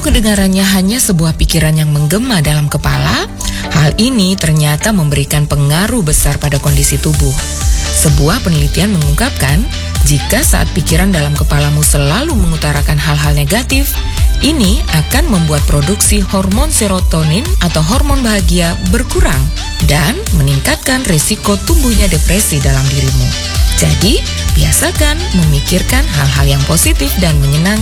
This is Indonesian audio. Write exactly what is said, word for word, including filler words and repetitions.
kedengarannya hanya sebuah pikiran yang menggema dalam kepala, hal ini ternyata memberikan pengaruh besar pada kondisi tubuh. Sebuah penelitian mengungkapkan, jika saat pikiran dalam kepalamu selalu mengutarakan hal-hal negatif, ini akan membuat produksi hormon serotonin atau hormon bahagia berkurang dan meningkatkan risiko tumbuhnya depresi dalam dirimu. Jadi, biasakan memikirkan hal-hal yang positif dan menyenangkan